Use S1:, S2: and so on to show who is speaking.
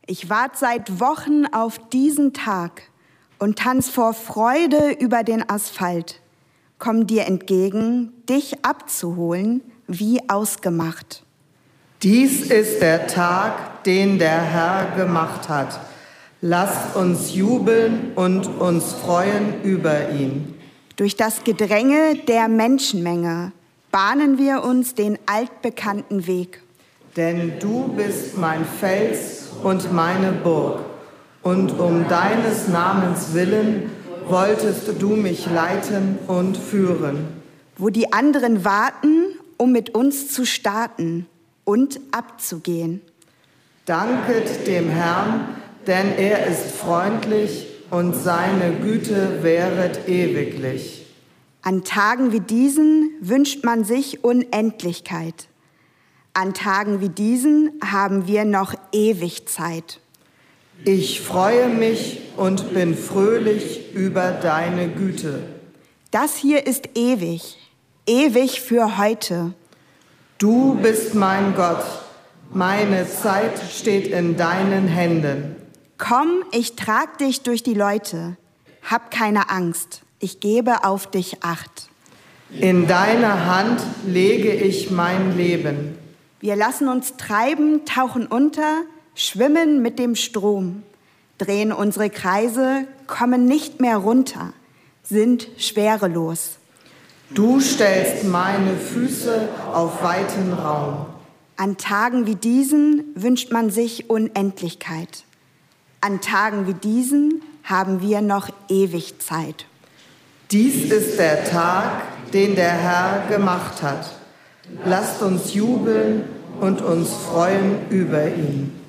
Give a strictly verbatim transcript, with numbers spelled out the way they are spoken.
S1: Ich wart seit Wochen auf diesen Tag und tanz vor Freude über den Asphalt. Komm dir entgegen, dich abzuholen, wie ausgemacht.
S2: Dies ist der Tag, den der Herr gemacht hat. Lasst uns jubeln und uns freuen über ihn.
S1: Durch das Gedränge der Menschenmenge bahnen wir uns den altbekannten Weg.
S2: Denn du bist mein Fels und meine Burg, und um deines Namens willen wolltest du mich leiten und führen.
S1: Wo die anderen warten, um mit uns zu starten und abzugehen.
S2: Danket dem Herrn, denn er ist freundlich und seine Güte währet ewiglich.
S1: An Tagen wie diesen wünscht man sich Unendlichkeit. An Tagen wie diesen haben wir noch ewig Zeit.
S2: Ich freue mich und bin fröhlich über deine Güte.
S1: Das hier ist ewig, ewig für heute.
S2: Du bist mein Gott, meine Zeit steht in deinen Händen.
S1: Komm, ich trag dich durch die Leute. Hab keine Angst, ich gebe auf dich Acht.
S2: In deine Hand lege ich mein Leben.
S1: Wir lassen uns treiben, tauchen unter, schwimmen mit dem Strom, drehen unsere Kreise, kommen nicht mehr runter, sind schwerelos.
S2: Du stellst meine Füße auf weiten Raum.
S1: An Tagen wie diesen wünscht man sich Unendlichkeit. An Tagen wie diesen haben wir noch ewig Zeit.
S2: Dies ist der Tag, den der Herr gemacht hat. Lasst uns jubeln und uns freuen über ihn.